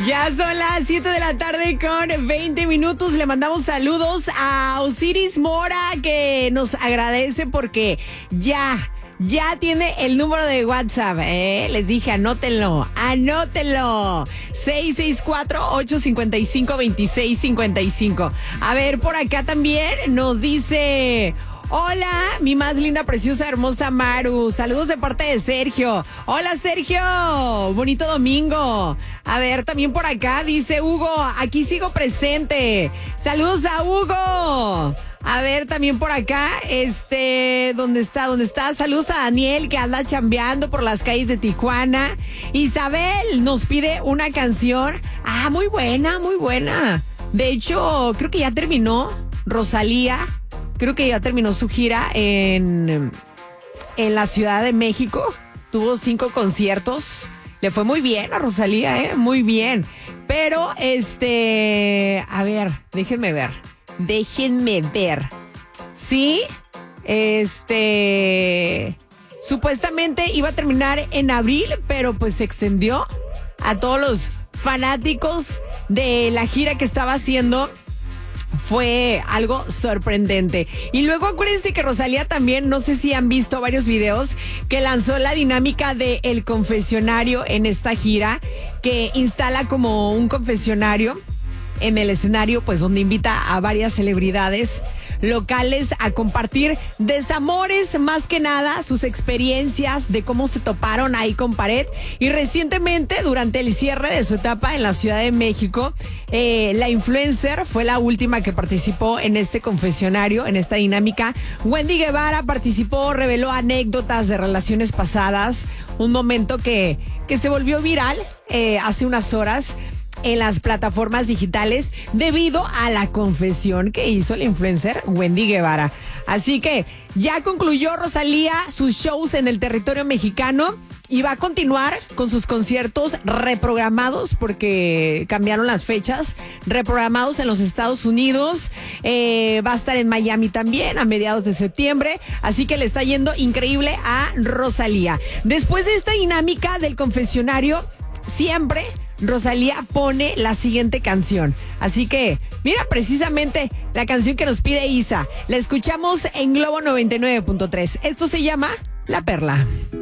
Ya son las 7 de la tarde con 20 minutos. Le mandamos saludos a Osiris Mora, que nos agradece porque ya tiene el número de WhatsApp, Les dije, anótenlo. 664-855-2655. A ver, por acá también nos dice... Hola, mi más linda, preciosa, hermosa Maru. Saludos de parte de Sergio. Hola, Sergio. Bonito domingo. A ver, también por acá dice Hugo, aquí sigo presente. Saludos a Hugo. A ver, también por acá, ¿dónde está? Saludos a Daniel, que anda chambeando por las calles de Tijuana. Isabel nos pide una canción. Ah, muy buena, muy buena. De hecho, creo que ya terminó Rosalía. Creo que ya terminó su gira en la Ciudad de México. Tuvo 5 conciertos. Le fue muy bien a Rosalía, muy bien. Pero, a ver, déjenme ver. Sí, supuestamente iba a terminar en abril, pero pues se extendió a todos los fanáticos de la gira que estaba haciendo. Fue algo sorprendente. Y luego acuérdense que Rosalía también, no sé si han visto varios videos, que lanzó la dinámica de El Confesionario en esta gira, que instala como un confesionario en el escenario, pues donde invita a varias celebridades locales a compartir desamores, más que nada sus experiencias de cómo se toparon ahí con pared. Y recientemente, durante el cierre de su etapa en la Ciudad de México, la influencer fue la última que participó en este confesionario, en esta dinámica. Wendy Guevara participó, reveló anécdotas de relaciones pasadas, un momento que se volvió viral hace unas horas en las plataformas digitales debido a la confesión que hizo la influencer Wendy Guevara. Así que ya concluyó Rosalía sus shows en el territorio mexicano y va a continuar con sus conciertos reprogramados porque cambiaron las fechas, reprogramados en los Estados Unidos. Va a estar en Miami también a mediados de septiembre, así que le está yendo increíble a Rosalía. Después de esta dinámica del confesionario, siempre Rosalía pone la siguiente canción. Así que, mira, precisamente la canción que nos pide Isa. La escuchamos en Globo 99.3. Esto se llama La Perla.